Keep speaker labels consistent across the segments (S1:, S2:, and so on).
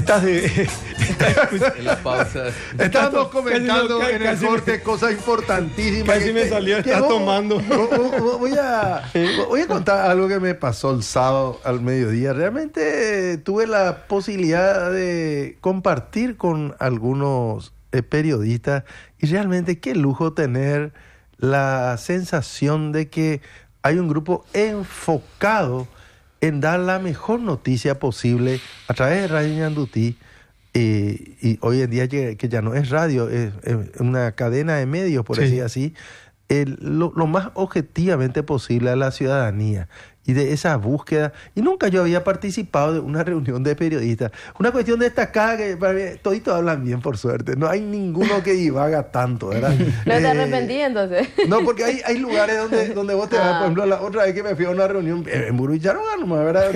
S1: Estás de...
S2: En la pausa.
S3: Estábamos comentando
S1: casi
S3: en el corte cosas importantísimas.
S1: Casi me salió, está tomando.
S3: Voy a contar algo que me pasó el sábado al mediodía. Realmente tuve la posibilidad de compartir con algunos periodistas y realmente qué lujo tener la sensación de que hay un grupo enfocado en dar la mejor noticia posible a través de Radio Ñandutí. Y hoy en día que ya no es radio, es una cadena de medios, por decir así, lo más objetivamente posible a la ciudadanía y de esa búsqueda. Y nunca yo había participado de una reunión de periodistas. Una cuestión destacada que para mí, toditos hablan bien, por suerte. No hay ninguno que divaga tanto, ¿verdad?
S4: No te arrepentí entonces.
S3: No, porque hay lugares donde vos te vas. Por ejemplo, la otra vez que me fui a una reunión en Burucharoga, nomás, ¿verdad?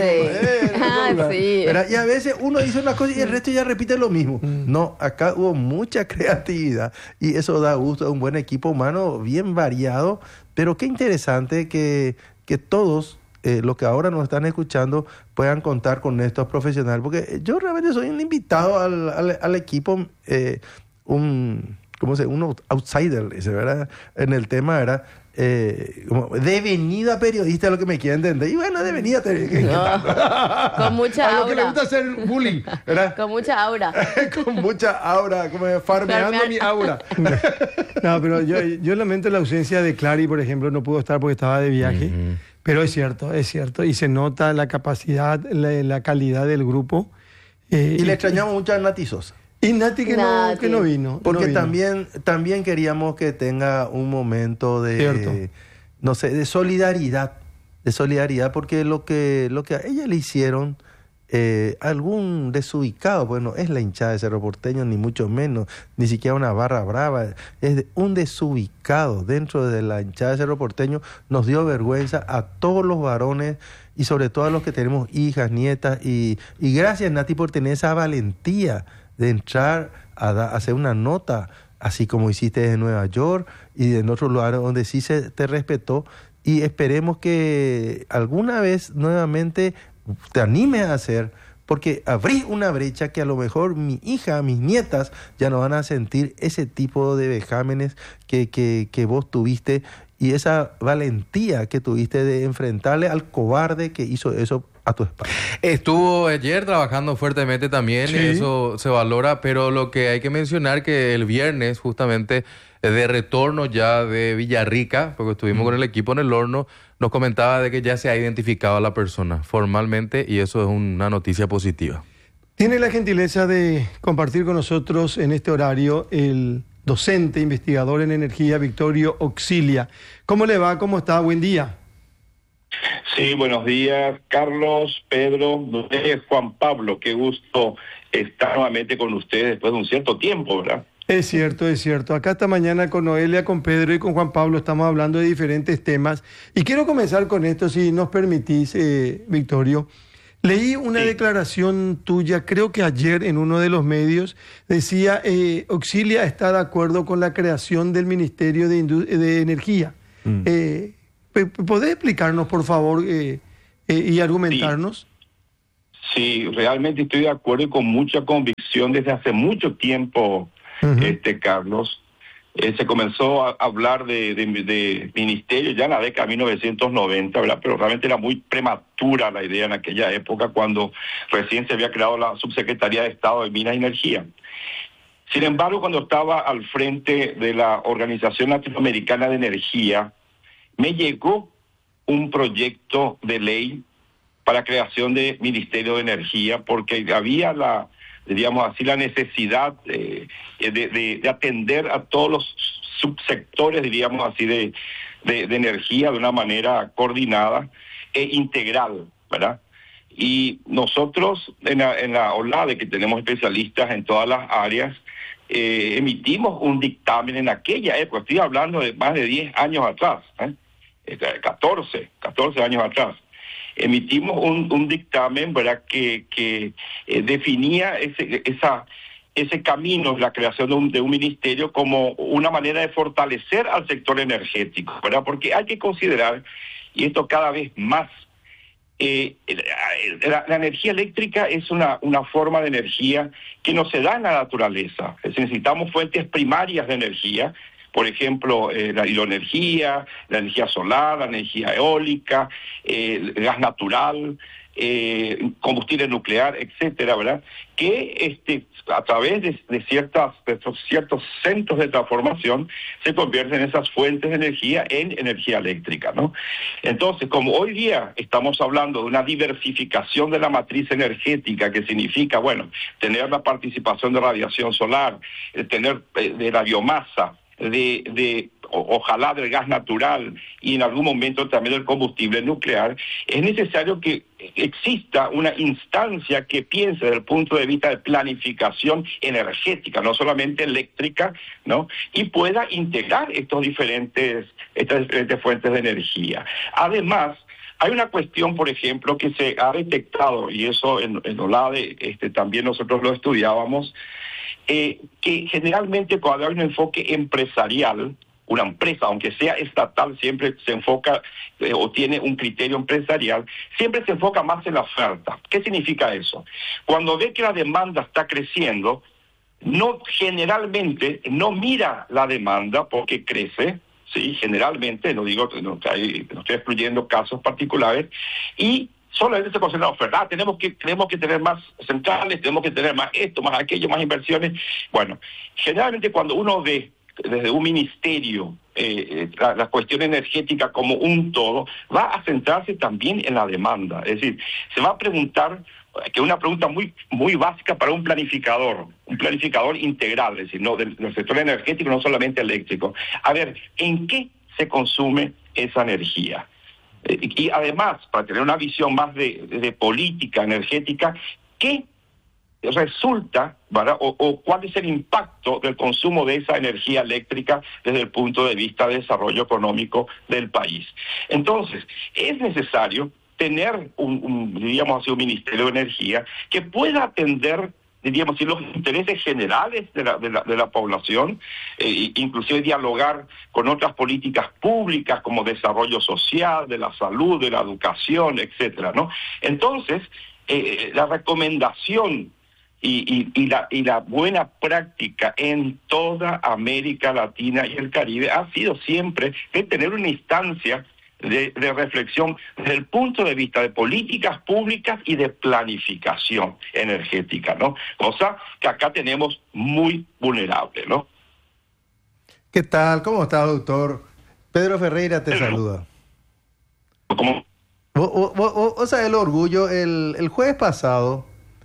S4: Sí.
S3: ¿Verdad? Y a veces uno dice una cosa y el resto ya repite lo mismo. No, acá hubo mucha creatividad y eso da gusto a un buen equipo humano bien variado. Pero qué interesante que todos los que ahora nos están escuchando puedan contar con estos profesionales, porque yo realmente soy un invitado al equipo, un outsider, ¿verdad? En el tema, ¿verdad? Como devenida periodista, lo que me quiere entender. Y bueno, devenida periodista.
S4: Con mucha aura.
S3: A lo que le gusta hacer bullying, ¿verdad?
S4: Con mucha aura.
S3: Con mucha aura, como farmeando mi aura.
S1: No, pero yo lamento la ausencia de Clary, por ejemplo, no pudo estar porque estaba de viaje. Pero es cierto, y se nota la capacidad, la calidad del grupo.
S3: Y le extrañamos mucho a Nati Sosa.
S1: Y Nati que no vino.
S3: Porque
S1: no vino.
S3: también queríamos que tenga un momento de, no sé, de solidaridad, porque lo que a ella le hicieron, algún desubicado, bueno, es la hinchada de Cerro Porteño, ni mucho menos, ni siquiera una barra brava, es un desubicado dentro de la hinchada de Cerro Porteño, nos dio vergüenza a todos los varones y sobre todo a los que tenemos hijas, nietas, y gracias, Nati, por tener esa valentía de entrar a hacer una nota, así como hiciste desde Nueva York y en otros lugares donde sí se te respetó, y esperemos que alguna vez nuevamente te animes a hacer, porque abrí una brecha que a lo mejor mi hija, mis nietas ya no van a sentir ese tipo de vejámenes que vos tuviste y esa valentía que tuviste de enfrentarle al cobarde que hizo eso a tu espalda.
S2: Estuvo ayer trabajando fuertemente también, eso se valora, pero lo que hay que mencionar que el viernes justamente de retorno ya de Villarrica, porque estuvimos con el equipo en el horno, nos comentaba de que ya se ha identificado a la persona formalmente y eso es una noticia positiva.
S1: Tiene la gentileza de compartir con nosotros en este horario el docente, investigador en energía, Victorio Auxilia. ¿Cómo le va? ¿Cómo está? Buen día.
S5: Sí, buenos días, Carlos, Pedro, Juan Pablo. Qué gusto estar nuevamente con ustedes después de un cierto tiempo, ¿verdad?
S1: Es cierto. Acá esta mañana con Noelia, con Pedro y con Juan Pablo estamos hablando de diferentes temas. Y quiero comenzar con esto, si nos permitís, Victorio. Leí una declaración tuya, creo que ayer en uno de los medios, decía, Auxilia está de acuerdo con la creación del Ministerio de Energía. ¿Podés explicarnos, por favor, y argumentarnos?
S5: Sí, realmente estoy de acuerdo y con mucha convicción desde hace mucho tiempo, Carlos. Se comenzó a hablar de ministerio ya en la década de 1990, ¿verdad? Pero realmente era muy prematura la idea en aquella época cuando recién se había creado la Subsecretaría de Estado de Minas y Energía. Sin embargo, cuando estaba al frente de la Organización Latinoamericana de Energía, me llegó un proyecto de ley para creación de Ministerio de Energía porque había la necesidad de atender a todos los subsectores, diríamos así, de energía de una manera coordinada e integral, ¿verdad? Y nosotros, en la OLADE, que tenemos especialistas en todas las áreas, emitimos un dictamen en aquella época, estoy hablando de más de 10 años atrás, 14 años atrás. Emitimos un dictamen, ¿verdad?, que definía ese camino, la creación de un ministerio como una manera de fortalecer al sector energético, ¿verdad? Porque hay que considerar, y esto cada vez más, la energía eléctrica es una forma de energía que no se da en la naturaleza. Es decir, necesitamos fuentes primarias de energía, por ejemplo, la hidroenergía, la energía solar, la energía eólica, el gas natural, combustible nuclear, etcétera, ¿verdad? Que a través de ciertos centros de transformación se convierten esas fuentes de energía en energía eléctrica, ¿no? Entonces, como hoy día estamos hablando de una diversificación de la matriz energética, que significa, bueno, tener la participación de radiación solar, tener de la biomasa, ojalá del gas natural y en algún momento también del combustible nuclear, es necesario que exista una instancia que piense desde el punto de vista de planificación energética, no solamente eléctrica, ¿no? Y pueda integrar estas diferentes fuentes de energía. Además, hay una cuestión, por ejemplo, que se ha detectado, y eso en OLADE también nosotros lo estudiábamos, que generalmente cuando hay un enfoque empresarial, una empresa, aunque sea estatal, siempre se enfoca o tiene un criterio empresarial, siempre se enfoca más en la oferta. ¿Qué significa eso? Cuando ve que la demanda está creciendo, generalmente no mira la demanda porque crece, sí, generalmente, no estoy excluyendo casos particulares, y solamente se concentra en la oferta. Tenemos que tener más centrales, tenemos que tener más esto, más aquello, más inversiones. Bueno, generalmente cuando uno ve desde un ministerio la cuestión energética como un todo, va a centrarse también en la demanda. Es decir, se va a preguntar, que es una pregunta muy, muy básica para un planificador integral, es decir, no del sector energético, no solamente eléctrico. A ver, ¿en qué se consume esa energía? Y además, para tener una visión más de política energética, ¿qué resulta, ¿verdad? O cuál es el impacto del consumo de esa energía eléctrica desde el punto de vista de desarrollo económico del país? Entonces, es necesario tener un Ministerio de Energía que pueda atender, diríamos así, los intereses generales de la población, inclusive dialogar con otras políticas públicas como desarrollo social, de la salud, de la educación, etcétera, ¿no? Entonces, la recomendación y la buena práctica en toda América Latina y el Caribe ha sido siempre de tener una instancia de reflexión desde el punto de vista de políticas públicas y de planificación energética, ¿no? Cosa que acá tenemos muy vulnerable, ¿no?
S3: ¿Qué tal? ¿Cómo está, doctor? Pedro Ferreira te saluda.
S5: ¿Cómo?
S3: O sea, el orgullo, el jueves pasado,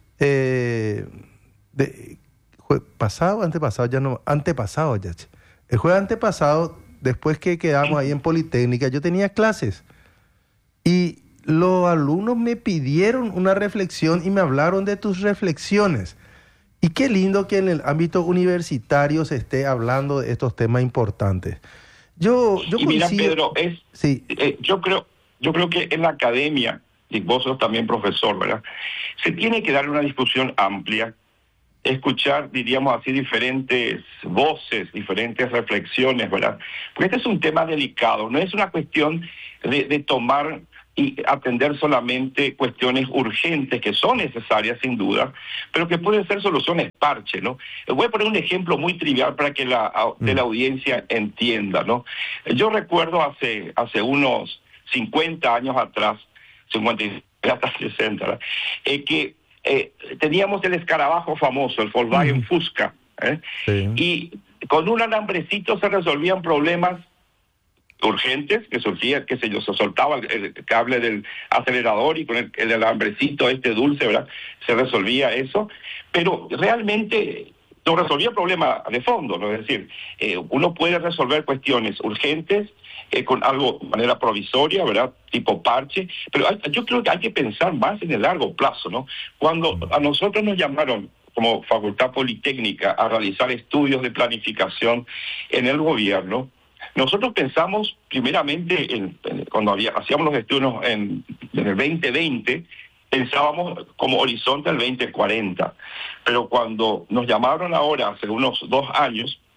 S3: antepasado ya. El jueves antepasado, después que quedamos ahí en Politécnica, yo tenía clases y los alumnos me pidieron una reflexión y me hablaron de tus reflexiones. Y qué lindo que en el ámbito universitario se esté hablando de estos temas importantes. Yo
S5: mira, Pedro,
S3: sí.
S5: Yo creo que en la academia, y vos sos también profesor, ¿verdad? Se tiene que dar una discusión amplia, escuchar, diríamos así, diferentes voces, diferentes reflexiones, ¿verdad? Porque este es un tema delicado, no es una cuestión de tomar y atender solamente cuestiones urgentes que son necesarias sin duda, pero que pueden ser soluciones parche, ¿no? Voy a poner un ejemplo muy trivial para que la audiencia entienda, ¿no? Yo recuerdo hace unos 50 años atrás, 50 hasta 60, ¿verdad? Que teníamos el escarabajo famoso, el Volkswagen Fusca,
S3: Sí.
S5: y con un alambrecito se resolvían problemas urgentes, que surgía, qué sé yo, se soltaba el cable del acelerador y con el alambrecito dulce, ¿verdad? Se resolvía eso, pero realmente no resolvía problemas de fondo, ¿no? Es decir, uno puede resolver cuestiones urgentes con algo de manera provisoria, ¿verdad? Tipo parche, pero yo creo que hay que pensar más en el largo plazo, ¿no? Cuando a nosotros nos llamaron como Facultad Politécnica a realizar estudios de planificación en el gobierno, nosotros pensamos primeramente, cuando hacíamos los estudios en el 2020, pensábamos como horizonte el 2040. Pero cuando nos llamaron ahora, hace unos 2 años,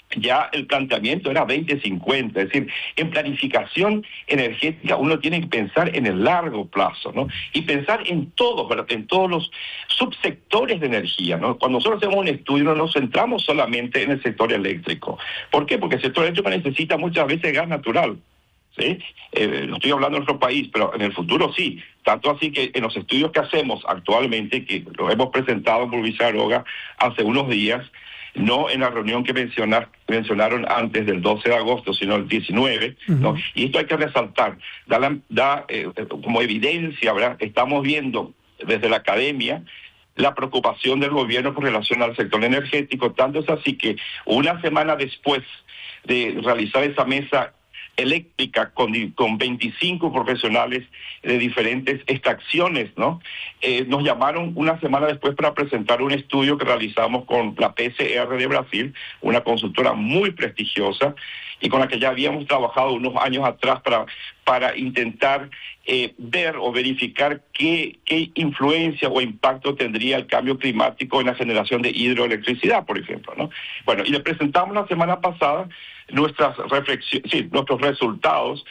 S5: ya el planteamiento era 2050, es decir, en planificación energética uno tiene que pensar en el largo plazo, ¿no? Y pensar en todos, ¿verdad? En todos los subsectores de energía, ¿no? Cuando nosotros hacemos un estudio no nos centramos solamente en el sector eléctrico. ¿Por qué? Porque el sector eléctrico necesita muchas veces gas natural. ¿Sí? No estoy hablando de nuestro país, pero en el futuro sí. Tanto así que en los estudios que hacemos actualmente, que los hemos presentado en Bulbizaroga hace unos días, no en la reunión que mencionaron antes del 12 de agosto, sino el 19, ¿no? Y esto hay que resaltar, como evidencia, ¿verdad? Estamos viendo desde la academia la preocupación del gobierno con relación al sector energético, tanto es así que una semana después de realizar esa mesa eléctrica con 25 profesionales de diferentes extracciones, ¿no? Nos llamaron una semana después para presentar un estudio que realizamos con la PCR de Brasil, una consultora muy prestigiosa y con la que ya habíamos trabajado unos años atrás para intentar ver o verificar qué influencia o impacto tendría el cambio climático en la generación de hidroelectricidad, por ejemplo, ¿no? Bueno, y le presentamos la semana pasada nuestras reflexiones, sí, nuestros resultados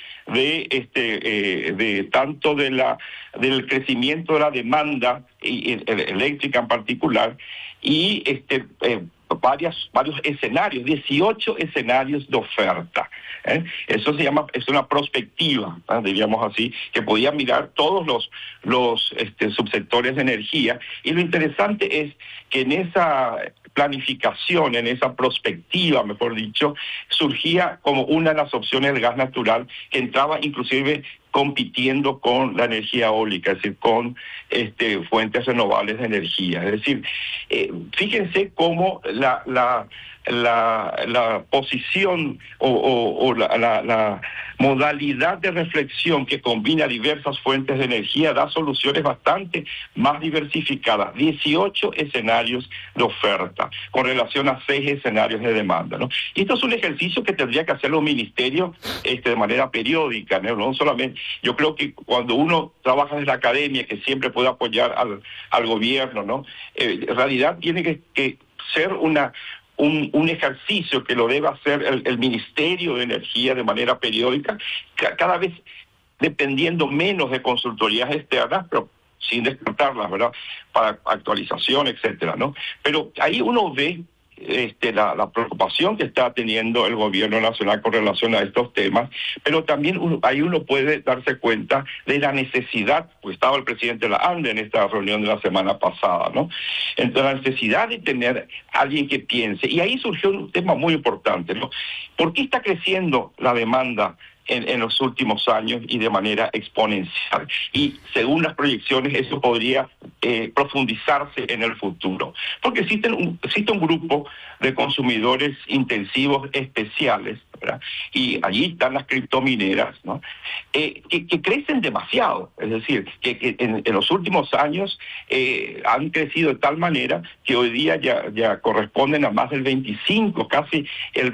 S5: de tanto del crecimiento de la demanda eléctrica en particular y varios escenarios, 18 escenarios de oferta. Eso se llama, es una prospectiva, diríamos así, que podía mirar todos los subsectores de energía. Y lo interesante es que en esa planificación, en esa prospectiva, mejor dicho, surgía como una de las opciones del gas natural que entraba inclusive compitiendo con la energía eólica, es decir, con fuentes renovables de energía. Es decir, fíjense cómo la posición o la modalidad de reflexión que combina diversas fuentes de energía da soluciones bastante más diversificadas. 18 escenarios de oferta con relación a 6 escenarios de demanda, ¿no? Y esto es un ejercicio que tendría que hacerlo un ministerio de manera periódica, ¿no? No solamente, yo creo que cuando uno trabaja en la academia, que siempre puede apoyar al gobierno, ¿no? En realidad tiene que ser un ejercicio que lo debe hacer el Ministerio de Energía de manera periódica, cada vez dependiendo menos de consultorías externas, pero sin descartarlas, ¿verdad? Para actualización, etcétera, ¿no? Pero ahí uno ve la preocupación que está teniendo el gobierno nacional con relación a estos temas, pero también ahí uno puede darse cuenta de la necesidad, pues estaba el presidente de la ANDE en esta reunión de la semana pasada, ¿no? Entonces la necesidad de tener alguien que piense, y ahí surgió un tema muy importante, ¿no? ¿Por qué está creciendo la demanda en los últimos años y de manera exponencial? Y según las proyecciones eso podría profundizarse en el futuro. Porque existe un grupo de consumidores intensivos especiales, ¿verdad? Y allí están las criptomineras, ¿no? Que crecen demasiado. Es decir, que en los últimos años han crecido de tal manera que hoy día ya corresponden a más del 25, casi el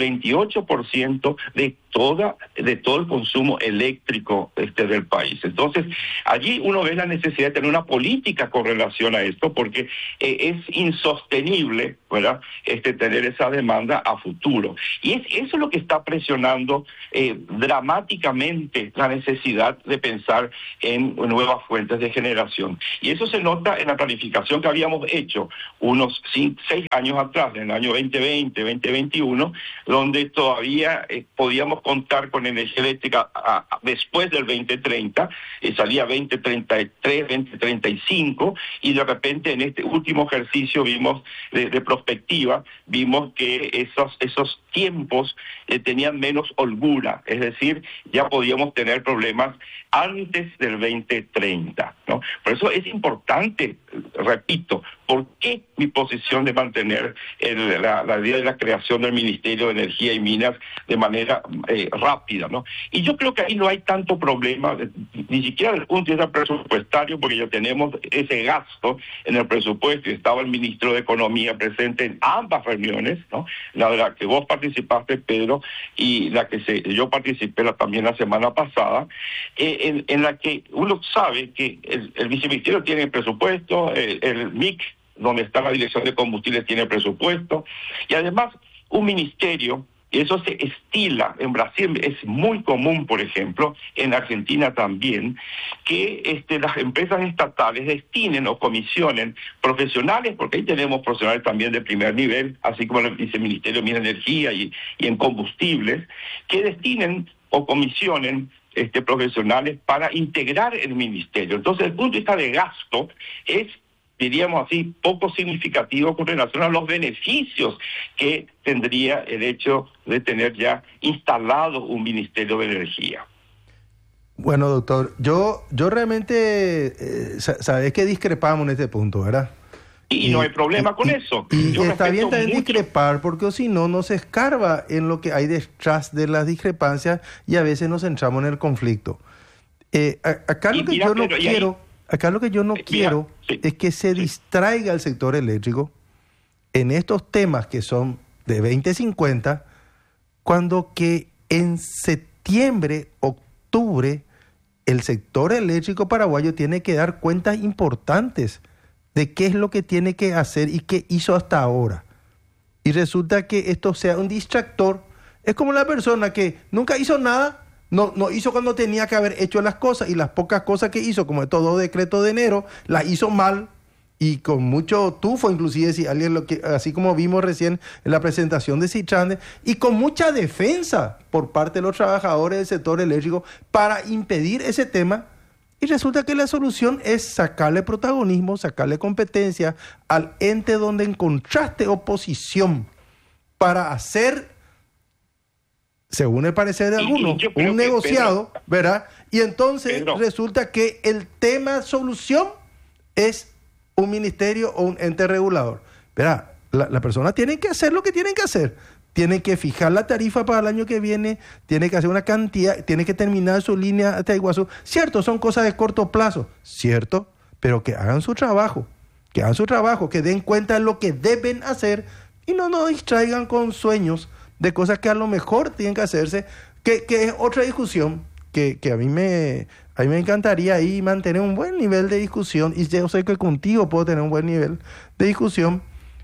S5: 28% de todo el consumo eléctrico del país. Entonces, allí uno ve la necesidad de tener una política con relación a esto, porque es insostenible, ¿verdad? Tener esa demanda a futuro. Y eso es lo que está presionando dramáticamente la necesidad de pensar en nuevas fuentes de generación. Y eso se nota en la planificación que habíamos hecho unos 6 años atrás, en el año 2020, 2021, donde todavía podíamos contar con energía eléctrica después del 2030, salía 2033, 2035, y de repente en este último ejercicio vimos de prospectiva, vimos que esos tiempos tenían menos holgura, es decir, ya podíamos tener problemas antes del 2030, ¿no? Por eso es importante, repito, ¿por qué mi posición de mantener la idea de la creación del Ministerio de Energía y Minas de manera rápida, ¿no? Y yo creo que ahí no hay tanto problema, ni siquiera desde el punto de vista presupuestario, porque ya tenemos ese gasto en el presupuesto, y estaba el ministro de Economía presente en ambas reuniones, ¿no? La de la que vos participaste, Pedro, y la que yo participé también la semana pasada, en la que uno sabe que el viceministerio tiene presupuesto, el MIC, donde está la Dirección de Combustibles, tiene presupuesto, y además un ministerio Y eso se estila. En Brasil es muy común, por ejemplo, en Argentina también, que las empresas estatales destinen o comisionen profesionales, porque ahí tenemos profesionales también de primer nivel, así como lo dice el Ministerio de Minas y Energía y en combustibles, que destinen o comisionen profesionales para integrar el ministerio. Entonces, desde el punto de vista de gasto, es, diríamos así, poco significativo con relación a los beneficios que tendría el hecho de tener ya instalado un Ministerio de Energía.
S3: Bueno, doctor, yo realmente, sabés que discrepamos en este punto, ¿verdad?
S5: Y no hay problema con eso.
S3: Y está bien también discrepar, porque si no, nos escarba en lo que hay detrás de las discrepancias y a veces nos centramos en el conflicto. Acá lo que yo no quiero es que se distraiga el sector eléctrico en estos temas que son de 2050, cuando que en septiembre, octubre, el sector eléctrico paraguayo tiene que dar cuentas importantes de qué es lo que tiene que hacer y qué hizo hasta ahora. Y resulta que esto sea un distractor. Es como la persona que nunca hizo nada, no hizo cuando tenía que haber hecho las cosas, y las pocas cosas que hizo, como estos 2 decretos de enero, las hizo mal y con mucho tufo, inclusive si alguien así como vimos recién en la presentación de Sitrande, y con mucha defensa por parte de los trabajadores del sector eléctrico para impedir ese tema. Y resulta que la solución es sacarle protagonismo, sacarle competencia al ente donde encontraste oposición para hacer, según el parecer de algunos, un negociado, Pedro, ¿verdad? Y entonces resulta que el tema solución es un ministerio o un ente regulador. ¿Verdad? La persona tiene que hacer lo que tienen que hacer. Tienen que fijar la tarifa para el año que viene, tiene que hacer una cantidad, tiene que terminar su línea hasta Iguazú. Cierto, son cosas de corto plazo, cierto, pero que hagan su trabajo, que den cuenta de lo que deben hacer y no nos distraigan con sueños de cosas que a lo mejor tienen que hacerse, que es otra discusión, que a mí me encantaría ahí mantener un buen nivel de discusión, y yo sé que contigo puedo tener un buen nivel de discusión,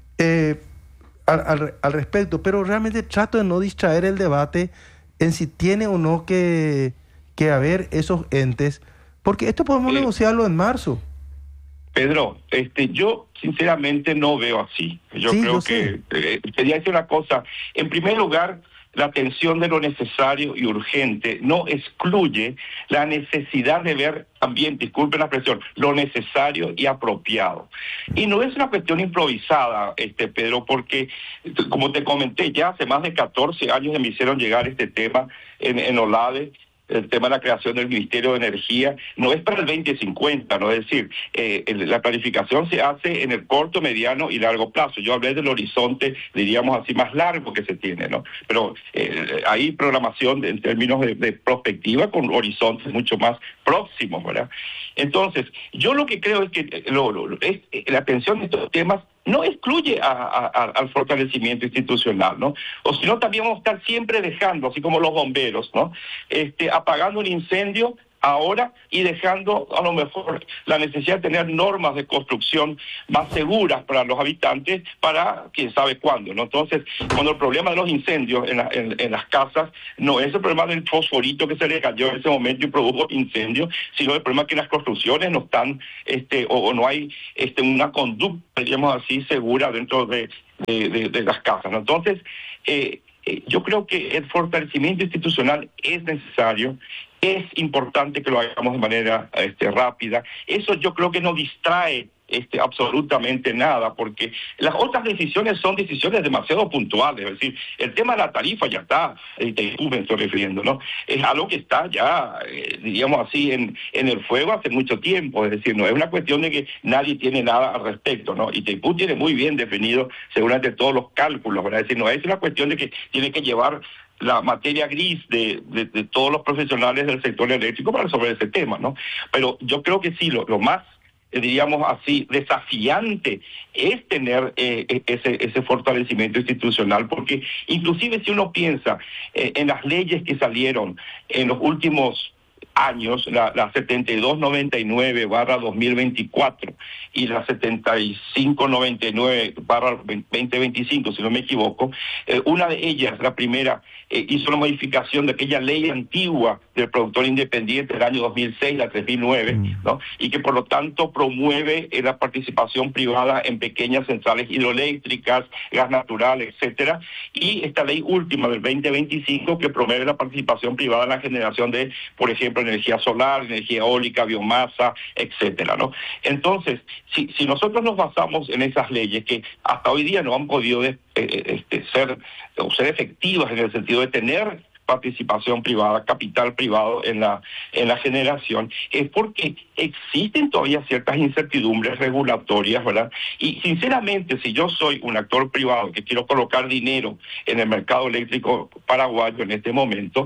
S3: al respecto, pero realmente trato de no distraer el debate en si tiene o no que haber esos entes, porque esto podemos negociarlo en marzo.
S5: Pedro, yo sinceramente no veo así. Yo creo que quería decir una cosa. En primer lugar, la atención de lo necesario y urgente no excluye la necesidad de ver también, disculpen la expresión, lo necesario y apropiado. Y no es una cuestión improvisada, Pedro, porque, como te comenté, ya hace más de 14 años me hicieron llegar este tema en OLADE. El tema de la creación del Ministerio de Energía no es para el 2050, ¿no? Es decir, la planificación se hace en el corto, mediano y largo plazo. Yo hablé del horizonte, diríamos así, más largo que se tiene, ¿no? Pero hay programación en términos de perspectiva con horizontes mucho más próximos, ¿verdad? Entonces, yo lo que creo es que la atención de estos temas no excluye al fortalecimiento institucional, ¿no? O si no, también vamos a estar siempre dejando, así como los bomberos, ¿no? Apagando un incendio ahora y dejando a lo mejor la necesidad de tener normas de construcción más seguras para los habitantes para quién sabe cuándo, ¿no? Entonces, cuando el problema de los incendios en las casas no es el problema del fosforito que se le cayó en ese momento y produjo incendio, sino el problema que las construcciones no están, o no hay una conducta, digamos así, segura dentro de las casas, ¿no? Entonces, yo creo que el fortalecimiento institucional es necesario. Es importante que lo hagamos de manera rápida. Eso yo creo que no distrae absolutamente nada, porque las otras decisiones son decisiones demasiado puntuales. Es decir, el tema de la tarifa ya está, me estoy refiriendo, ¿no? Es algo que está ya, diríamos así, en el fuego hace mucho tiempo. Es decir, no es una cuestión de que nadie tiene nada al respecto, ¿no? Y Itaipú tiene muy bien definido seguramente todos los cálculos, ¿verdad? Es decir, no es una cuestión de que tiene que llevar la materia gris de todos los profesionales del sector eléctrico para resolver ese tema, ¿no? Pero yo creo que sí, lo más, diríamos así, desafiante es tener ese fortalecimiento institucional, porque inclusive si uno piensa en las leyes que salieron en los últimos años, la 7299/2024 y la 7599/2025, si no me equivoco, una de ellas, la primera, hizo la modificación de aquella ley antigua del productor independiente del año 2006, la 3009, ¿no? Y que por lo tanto promueve la participación privada en pequeñas centrales hidroeléctricas, gas natural, etcétera, y esta ley última del 2025 que promueve la participación privada en la generación de, por ejemplo, energía solar, energía eólica, biomasa, etcétera, ¿no? Entonces, si nosotros nos basamos en esas leyes que hasta hoy día no han podido ser efectivas en el sentido de tener participación privada, capital privado en la generación, es porque existen todavía ciertas incertidumbres regulatorias, ¿verdad? Y sinceramente, si yo soy un actor privado que quiero colocar dinero en el mercado eléctrico paraguayo en este momento,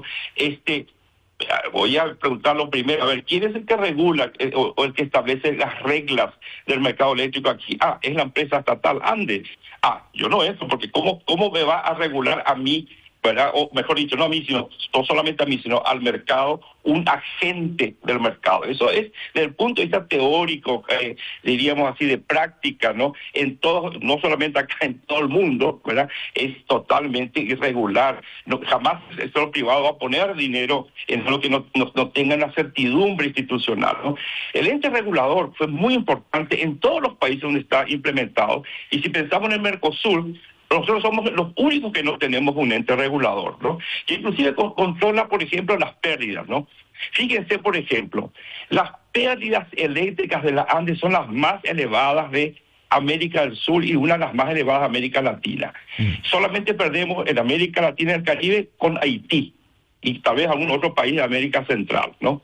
S5: voy a preguntarlo primero, a ver, ¿quién es el que regula o el que establece las reglas del mercado eléctrico aquí? Es la empresa estatal Andes. Yo no eso, porque ¿cómo me va a regular a mí, ¿verdad? O mejor dicho, no a mí, sino no solamente a mí, sino al mercado, un agente del mercado? Eso es, desde el punto de vista teórico, diríamos así, de práctica, ¿no? En todo, no solamente acá, en todo el mundo, ¿verdad? Es totalmente irregular. Jamás el sector privado va a poner dinero en lo que no tenga una certidumbre institucional, ¿no? El ente regulador fue muy importante en todos los países donde está implementado, y si pensamos en el Mercosur, nosotros somos los únicos que no tenemos un ente regulador, ¿no? Que inclusive controla, por ejemplo, las pérdidas, ¿no? Fíjense, por ejemplo, las pérdidas eléctricas de la Andes son las más elevadas de América del Sur y una de las más elevadas de América Latina. Solamente perdemos en América Latina y el Caribe con Haití y tal vez algún otro país de América Central, ¿no?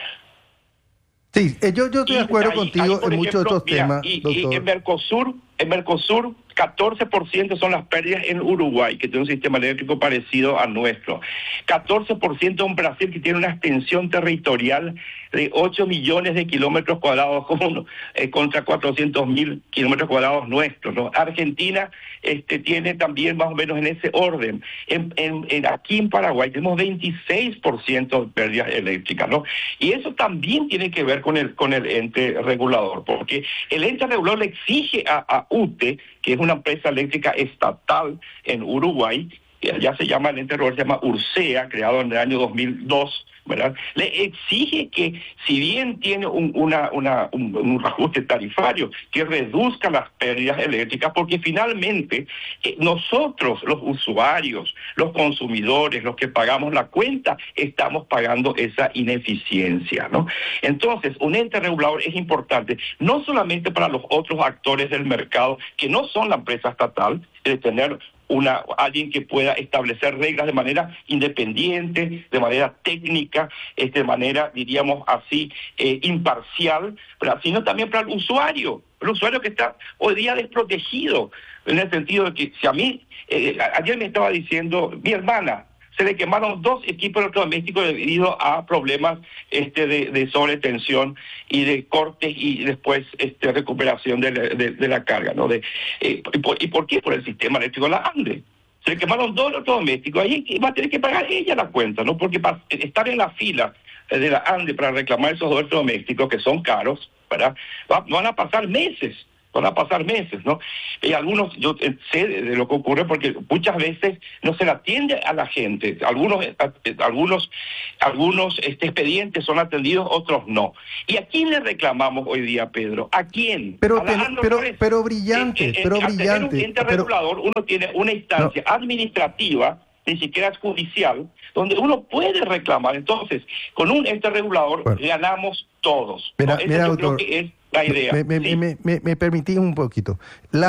S3: Sí, yo estoy de acuerdo contigo en muchos de estos temas, doctor.
S5: Y en Mercosur, 14% son las pérdidas en Uruguay, que tiene un sistema eléctrico parecido a nuestro. 14% en Brasil, que tiene una extensión territorial de 8 millones de kilómetros cuadrados, contra 400.000 kilómetros cuadrados nuestros, ¿no? Argentina tiene también más o menos en ese orden. Aquí en Paraguay tenemos 26% de pérdidas eléctricas, ¿no? Y eso también tiene que ver con el ente regulador, porque el ente regulador le exige a UTE, que es una empresa eléctrica estatal en Uruguay, ya se llama el ente regulador, se llama URSEA, creado en el año 2002, ¿verdad? Le exige que, si bien tiene un ajuste tarifario, que reduzca las pérdidas eléctricas, porque finalmente nosotros, los usuarios, los consumidores, los que pagamos la cuenta, estamos pagando esa ineficiencia, ¿no? Entonces, un ente regulador es importante, no solamente para los otros actores del mercado, que no son la empresa estatal, de tener alguien que pueda establecer reglas de manera independiente, de manera técnica, de manera, diríamos así, imparcial, ¿verdad? Sino también para el usuario que está hoy día desprotegido, en el sentido de que si a mí, ayer me estaba diciendo mi hermana, se le quemaron 2 equipos electrodomésticos debido a problemas de sobretensión y de cortes y después recuperación de la carga, ¿no? ¿Y por qué? Por el sistema eléctrico de la Andes. Se le quemaron 2 electrodomésticos, ahí va a tener que pagar ella la cuenta, ¿no? Porque para estar en la fila de la Andes para reclamar esos 2 electrodomésticos, que son caros, ¿verdad? Van a pasar meses. ¿No? Y algunos, yo sé de lo que ocurre porque muchas veces no se le atiende a la gente. Algunos expedientes son atendidos, otros no. ¿Y a quién le reclamamos hoy día, Pedro? ¿A quién?
S3: Pero brillante, pero
S5: al tener un
S3: brillante.
S5: ente regulador, uno tiene una instancia administrativa, ni siquiera es judicial, donde uno puede reclamar. Entonces, con un ente regulador ganamos todos.
S3: Mira,
S5: Eso yo
S3: doctor,
S5: creo que es la idea.
S3: me permitís un poquito.